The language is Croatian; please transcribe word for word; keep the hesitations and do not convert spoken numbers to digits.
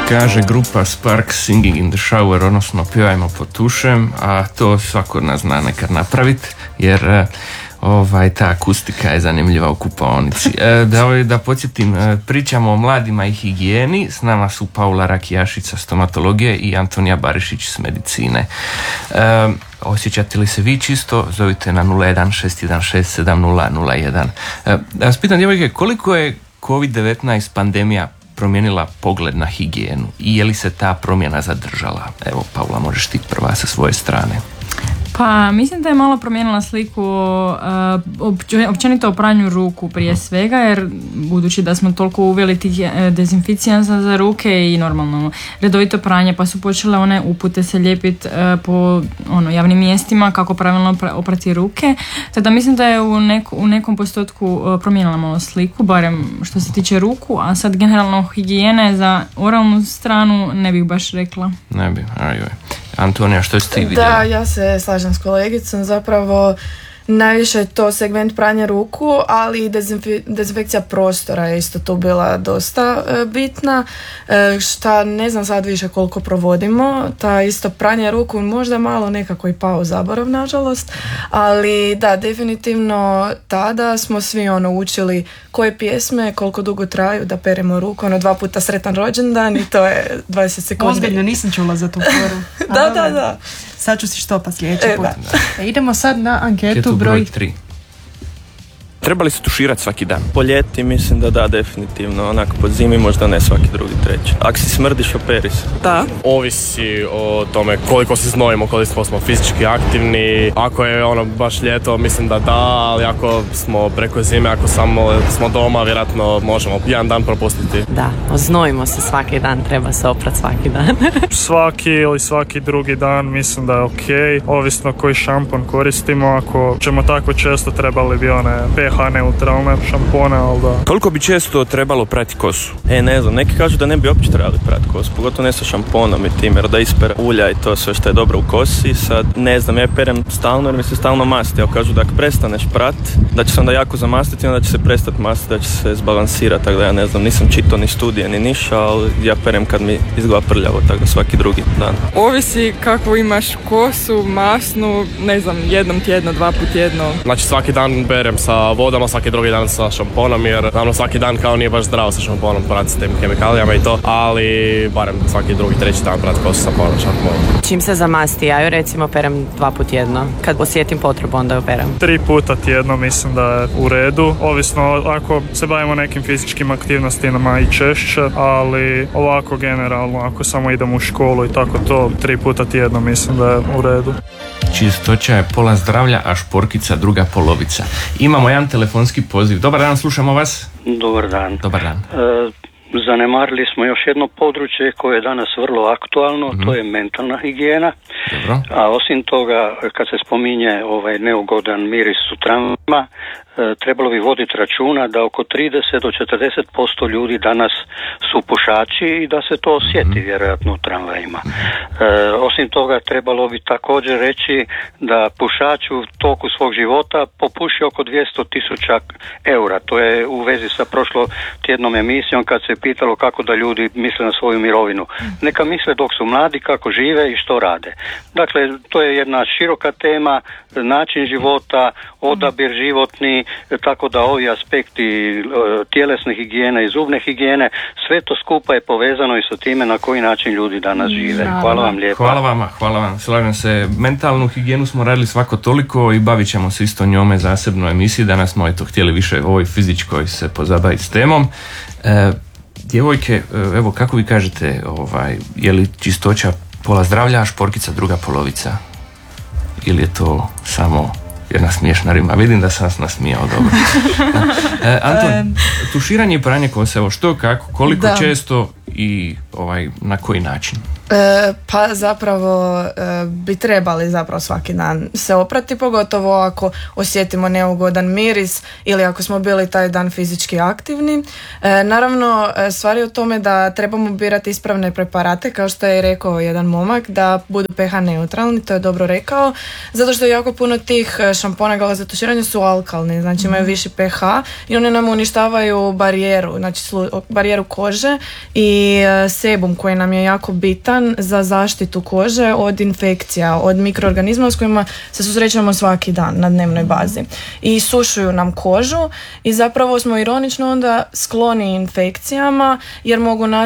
Kaže grupa Spark Singing in the Shower, odnosno pjevajmo pod tušem, a to svako od nas zna nekad napraviti, jer ovaj, ta akustika je zanimljiva u kupaonici. E, da, da podsjetim, pričamo o mladima i higijeni, s nama su Paula Rakijašić sa stomatologije i Antonija Barišić s medicine. E, osjećate li se vi čisto? Zovite na nula jedan šest jedan šest sedam nula nula jedan. E, da vas pitam, djevojke, koliko je kovid devetnaest pandemija promijenila pogled na higijenu i je li se ta promjena zadržala? Evo, Paula, možeš ti prva sa svoje strane. Pa mislim da je malo promijenila sliku uh, općenito o pranju ruku prije svega, jer budući da smo toliko uveli tih dezinficijensa za ruke i normalno redovito pranje, pa su počele one upute se lijepiti uh, po ono, javnim mjestima kako pravilno oprati ruke, tada mislim da je u, neko, u nekom postotku uh, promijenila malo sliku, barem što se tiče ruku, a sad generalno higijene za oralnu stranu ne bih baš rekla. Ne bi, ajoj. Antonija, što si ti vidjela? Da, ja se slažem s kolegicom, zapravo najviše je to segment pranja ruku, ali i dezinfi- dezinfekcija prostora je isto tu bila dosta e, bitna, e, šta ne znam sad više koliko provodimo, ta isto pranje ruku možda malo nekako i pao zaborav nažalost, ali da, definitivno tada smo svi ono učili koje pjesme, koliko dugo traju da peremo ruku, ono dva puta sretan rođendan i to je dvadeset sekundi. Ozbiljno, nisam čula za tu foru. da, da, da. Sad ću si štopa sljedeći e, put. E, idemo sad na anketu broj tri. Treba li se tuširati svaki dan? Po ljeti mislim da da, definitivno. Onako po zimi možda ne svaki drugi, treći. Ako si smrdiš, operi se. Da. Ovisi o tome koliko se znojimo, koliko smo fizički aktivni. Ako je ono baš ljeto, mislim da da, ali ako smo preko zime, ako samo smo doma, vjerojatno možemo jedan dan propustiti. Da, oznojimo se svaki dan, treba se oprati svaki dan. Svaki ili svaki drugi dan mislim da je ok. Ovisno koji šampon koristimo, ako ćemo tako često trebali bi one pH neutralne šampone, ali da. Koliko bi često trebalo prati kosu? E, ne znam, neki kažu da ne bi uopće trebali prati kosu, pogotovo ne sa šamponom i tim, jer da ispere ulja i to sve što je dobro u kosi. Sad, ne znam, ja perem stalno jer mi se stalno masti, ali kažu da ako prestaneš prat, da će se onda jako zamastiti i onda će se prestati mastiti, da će se zbalansirati, tako da ja ne znam, nisam čitao ni studije ni niša, ali ja perem kad mi izgleda prljavo, tako da svaki drugi dan. Ovisi kako imaš kosu, masnu, ne znam, jednom tjedno, dva put tjedno. Znači svaki dan berem sa vodama, svaki drugi dan sa šamponom, jer naravno svaki dan kao nije baš zdravo sa šamponom prati s tim kemikalijama i to, ali barem svaki drugi, treći dan prati kosu sa šamponom. Čim se zamasti, ja ju recimo perem dva put tjedno. Kad osjetim potrebu, onda ju perem. Tri puta tjedno mislim da je u redu, ovisno ako se bavimo nekim fizičkim aktivnostima i češće, ali ovako generalno, ako samo idemo u školu i tako to, tri puta tjedno mislim da je u redu. Čistoća je pola zdravlja, a šporkica druga polovica. Imamo jedan telefonski poziv. Dobar dan, slušamo vas. Dobar dan. Dobar dan. E, zanemarili smo još jedno područje koje je danas vrlo aktualno, mm-hmm. to je mentalna higijena. Dobro. A osim toga, kad se spominje ovaj neugodan miris u tramvajima, trebalo bi voditi računa da oko trideset do četrdeset posto ljudi danas su pušači i da se to osjeti mm-hmm. vjerojatno u tramvajima. E, osim toga trebalo bi također reći da pušač u toku svog života popuši oko dvjesto tisuća eura. To je u vezi sa prošlo tjednom emisijom kad se pitalo kako da ljudi misle na svoju mirovinu. Neka misle dok su mladi kako žive i što rade. Dakle, to je jedna široka tema, način života, odabir životni, tako da ovi aspekti tjelesne higijene i zubne higijene, sve to skupa je povezano i sa time na koji način ljudi danas žive. Hvala vam lijepo. Hvala vama, hvala vam. Slažem se, mentalnu higijenu smo radili svako toliko i bavit ćemo se isto njome zasebno emisiji. Danas smo eto htjeli više ovoj fizičkoj se pozabaviti s temom. E, djevojke, evo kako vi kažete, ovaj, je li čistoća pola zdravlja, a šporkica druga polovica? Ili je to samo jedna smiješna rima? Vidim da sam vas nasmijao, dobro. e, Anton, tuširanje i pranje kose, evo što, kako, koliko da. često i ovaj, na koji način? E, pa zapravo e, bi trebali zapravo svaki dan se oprati, pogotovo ako osjetimo neugodan miris ili ako smo bili taj dan fizički aktivni. E, naravno, stvar je u tome da trebamo birati ispravne preparate, kao što je rekao jedan momak, da budu pH neutralni, to je dobro rekao, zato što jako puno tih šampona gela za tuširanje su alkalni, znači imaju viši pH i one nam uništavaju barijeru, znači slu, barijeru kože i i e, sebum koji nam je jako bitan za zaštitu kože od infekcija, od mikroorganizma s kojima se susrećemo svaki dan na dnevnoj bazi. I sušuju nam kožu i zapravo smo ironično onda skloni infekcijama jer mogu